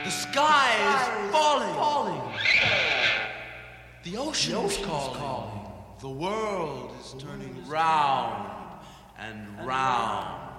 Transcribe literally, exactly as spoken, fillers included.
The sky is falling. falling. The ocean The is ocean is calling. calling. The world is turning round and round.